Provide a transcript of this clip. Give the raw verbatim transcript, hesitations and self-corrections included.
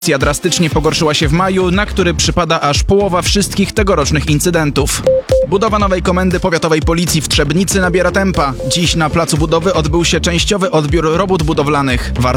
Sytuacja drastycznie pogorszyła się w maju, na który przypada aż połowa wszystkich tegorocznych incydentów. Budowa nowej komendy powiatowej policji w Trzebnicy nabiera tempa. Dziś na placu budowy odbył się częściowy odbiór robót budowlanych.